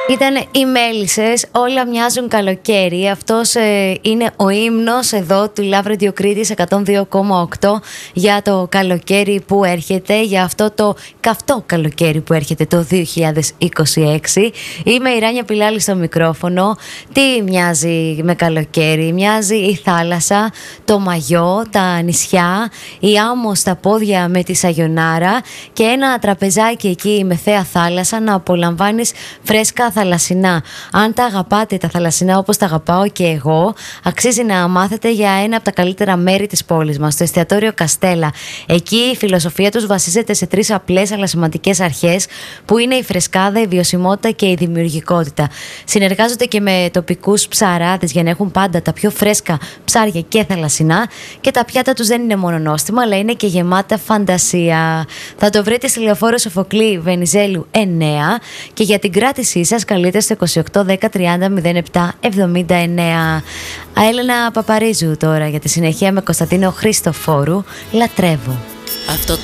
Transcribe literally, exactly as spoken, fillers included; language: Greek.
Ήταν οι Μέλισσες, όλα μοιάζουν καλοκαίρι. Αυτός ε, είναι ο ύμνος εδώ του Love Radio Κρήτης εκατόν δύο κόμμα οκτώ για το καλοκαίρι που έρχεται, για αυτό το καυτό καλοκαίρι που έρχεται το δύο χιλιάδες είκοσι έξι. Είμαι η Ράνια Πιλάλη στο μικρόφωνο. Τι μοιάζει με καλοκαίρι? Μοιάζει η θάλασσα, το μαγιό, τα νησιά, η άμμο στα πόδια με τη σαγιονάρα και ένα τραπεζάκι εκεί με θέα θάλασσα να απολαμβάνεις φρέσκα θαλασσινά. Αν τα αγαπάτε τα θαλασσινά όπως τα αγαπάω και εγώ, αξίζει να μάθετε για ένα από τα καλύτερα μέρη της πόλης μας, το εστιατόριο Καστέλα. Εκεί η φιλοσοφία τους βασίζεται σε τρεις απλές αλλά σημαντικές αρχές, που είναι η φρεσκάδα, η βιωσιμότητα και η δημιουργικότητα. Συνεργάζονται και με τοπικούς ψαράδες για να έχουν πάντα τα πιο φρέσκα ψάρια και θαλασσινά, και τα πιάτα τους δεν είναι μόνο νόστιμα, αλλά είναι και γεμάτα φαντασία. Θα το βρείτε στη Λεωφόρο Σοφοκλή Βενιζέλου εννέα και για την κράτησή σας καλείτε στο είκοσι οκτώ δέκα τριάντα μηδέν επτά εβδομήντα εννέα. Έλενα Παπαρίζου τώρα για τη συνεχεία με Κωνσταντίνο Χριστοφόρου. Λατρεύω. Αυτό